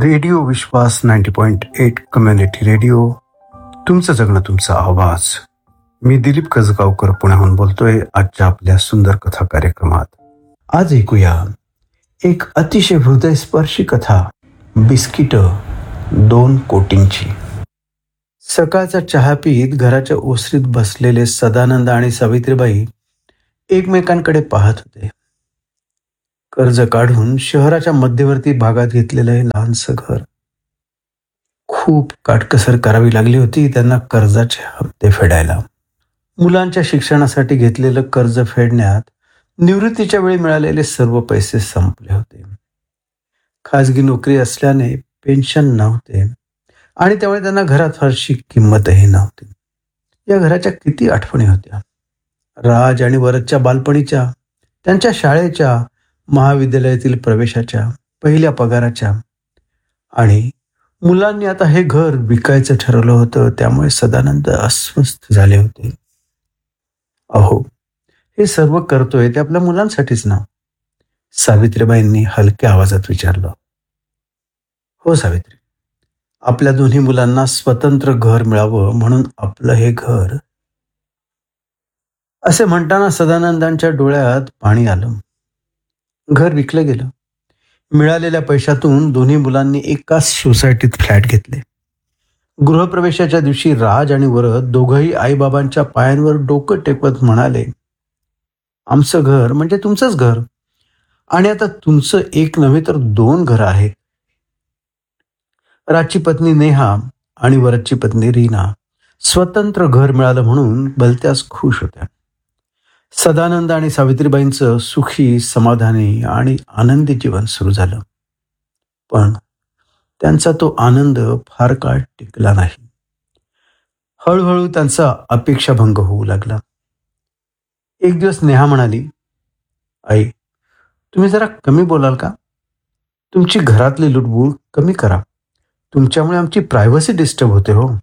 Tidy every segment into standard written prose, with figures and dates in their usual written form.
Radio विश्वास 90.8 community radio, तुमचं जगणं तुमचा आवाज. मी दिलीप कसगावकर पुण्याहून बोलतोय आजच्या आपल्या सुंदर कथा कार्यक्रमात. आज ऐकूया एक अतिशय हृदयस्पर्शी कथा, बिस्किट 2 कोटींची. सकाळचा चहा पीत घराच्या ओसरीत बसलेले सदानंद आणि सावित्रीबाई एकमेकांकडे पाहत होते. कर्ज काढून शहराच्या मध्यवर्ती भागात घेतलेलं हे लहानसं घर. खूप काटकसर करावी लागली होती त्यांना कर्जाचे हप्ते फेडायला. मुलांच्या शिक्षणासाठी घेतलेलं कर्ज फेडण्यात निवृत्तीच्या वेळी मिळालेले सर्व पैसे संपले होते. खाजगी नोकरी असल्याने पेन्शन नव्हते आणि त्यामुळे त्यांना घरात फारशी किंमतही नव्हती. या घराच्या किती आठवणी होत्या, राज आणि वरदच्या बालपणीच्या, त्यांच्या शाळेच्या, महाविद्यालयातील प्रवेशाच्या, पहिल्या पगाराच्या. आणि मुलांनी आता हे घर विकायचं ठरवलं होतं, त्यामुळे सदानंद अस्वस्थ झाले होते. अहो, हे सर्व करतोय ते आपल्या मुलांसाठीच ना? सावित्रीबाईंनी हलक्या आवाजात विचारलं. हो सावित्री, आपल्या दोन्ही मुलांना स्वतंत्र घर मिळावं म्हणून आपलं हे घर. असे म्हणताना सदानंदांच्या डोळ्यात पाणी आलं. घर विकलं गेलं. मिळालेल्या पैशातून दोन्ही मुलांनी एकाच सोसायटीत फ्लॅट घेतले. गृहप्रवेशाच्या दिवशी राज आणि वरद दोघंही आईबाबांच्या पायांवर डोकं टेकवत म्हणाले, आमचं घर म्हणजे तुमचंच घर, आणि आता तुमचं एक नव्हे तर 2 घरं आहेत. राजची पत्नी नेहा आणि वरदची पत्नी रीना स्वतंत्र घर मिळालं म्हणून भलत्याच खुश होत्या. सदानंद आणि सावित्रीबाईंचं सुखी, समाधानी आणि आनंदी जीवन सुरू झालं. पण त्यांचा तो आनंद फार काळ टिकला नाही. हळूहळू त्यांचा अपेक्षाभंग होऊ लागला. एक दिवस नेहा म्हणाली, आई, तुम्ही जरा कमी बोलाल का? तुमची घरातली लुटबुट कमी करा. तुमच्यामुळे आमची प्रायव्हसी डिस्टर्ब होते हो.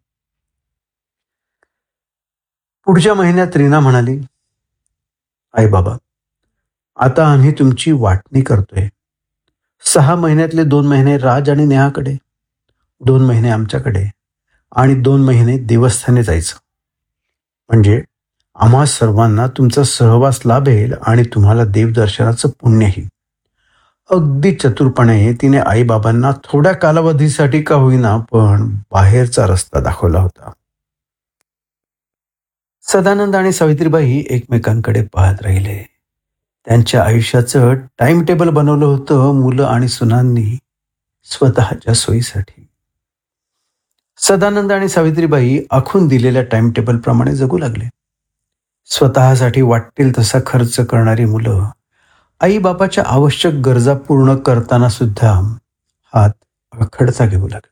पुढच्या महिन्यात रीना म्हणाली, आई बाबा, आता आम्ही तुमची वाटणी करतोय. 6 महिन्यातले 2 महिने राज आणि नेहाकडे, 2 महिने आमच्याकडे आणि 2 महिने देवस्थानी जायचं. म्हणजे आम्हा सर्वांना तुमचा सहवास लाभेल आणि तुम्हाला देवदर्शनाचं पुण्यही. अगदी चतुरपणे तिने आईबाबांना थोड्या कालावधीसाठी का होईना पण बाहेरचा रस्ता दाखवला होता. सदानंद आणि सावित्रीबाई एकमेकांकडे पाहत राहिले. त्यांच्या आयुष्याचं टाइम टेबल बनवलं होतं मुलं आणि सुनांनी स्वतःच्या सोयीसाठी. सदानंद आणि सावित्रीबाई आखून दिलेल्या टाइम टेबल प्रमाणे जगू लागले. स्वतःसाठी वाटेल तसा खर्च करणारी मुलं आई बापाच्या आवश्यक गरजा पूर्ण करताना सुद्धा हात आखडता घेऊ लागले.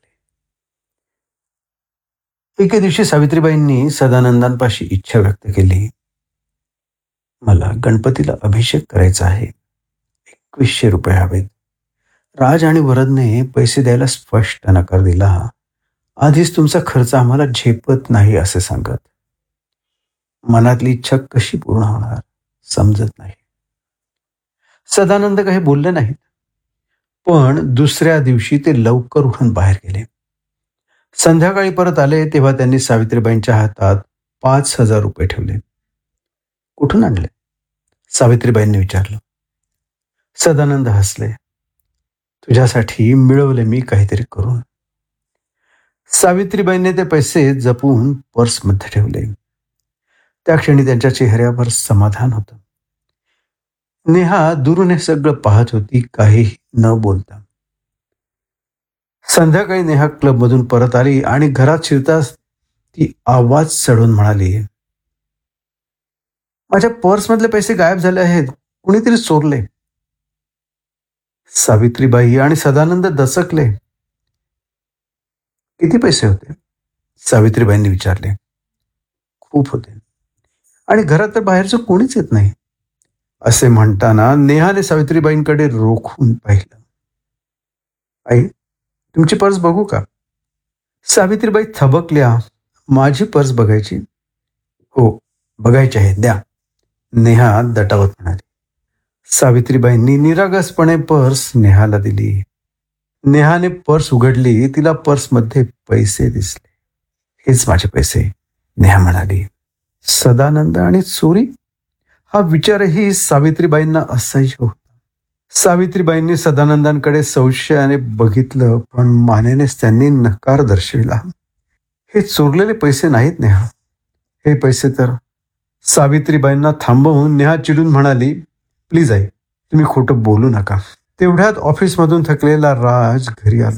एके दिवशी सावित्रीबाईंनी सदानंदांपाशी इच्छा व्यक्त केली, मला गणपतीला अभिषेक करायचा आहे, 2100 रुपये हवेत. राज आणि वरदने पैसे द्यायला स्पष्ट नकार दिला. आधीच तुमचा खर्च आम्हाला झेपत नाही असे सांगत. मनातली इच्छा कशी पूर्ण होणार समजत नाही. सदानंद काही बोलले नाहीत. पण दुसऱ्या दिवशी ते लवकर उठून बाहेर गेले. संध्याकाळी परत आले तेव्हा त्यांनी सावित्रीबाईंच्या हातात 5000 रुपये ठेवले. कुठून आणले? सावित्रीबाईंनी विचारलं. सदानंद हसले. तुझ्यासाठी मिळवले मी काहीतरी करून. सावित्रीबाईंनी ते पैसे जपून पर्समध्ये ठेवले. त्या क्षणी त्यांच्या चेहऱ्यावर समाधान होतं. नेहा दुरून हे सगळं पाहत होती, काही न बोलता. संध्याकाळी नेहा क्लबमधून परत आली आणि घरात शिरताच ती आवाज चढवून म्हणाली, माझ्या पर्समधले पैसे गायब झाले आहेत, कुणीतरी चोरले. सावित्रीबाई आणि सदानंद दचकले. किती पैसे होते? सावित्रीबाईंनी विचारले. खूप होते आणि घरात तर बाहेरचं कोणीच येत नाही. असे म्हणताना नेहाने सावित्रीबाईंकडे रोखून पाहिलं. आई, तुमची पर्स बघू का? सावित्रीबाई थबकल्या. माझी पर्स बघायची? हो, बघायची आहे, द्या, नेहा दटावत म्हणाली. सावित्रीबाईंनी निरागसपणे पर्स नेहाला दिली. नेहाने पर्स उघडली. तिला पर्समध्ये पैसे दिसले. हेच माझे पैसे, नेहा म्हणाली. सदानंद आणि चोरी, हा विचारही सावित्रीबाईंना असह्य होता. सावित्रीबाईंनी सदानंदांकडे संशयाने बघितलं, पण मानेनेच त्यांनी नकार दर्शविला. हे चोरलेले पैसे नाहीत नेहा, हे पैसे तर. सावित्रीबाईंना थांबवून नेहा चिडून म्हणाली, प्लीज आई, तुम्ही खोटं बोलू नका. तेवढ्यात ऑफिसमधून थकलेला राज घरी आला.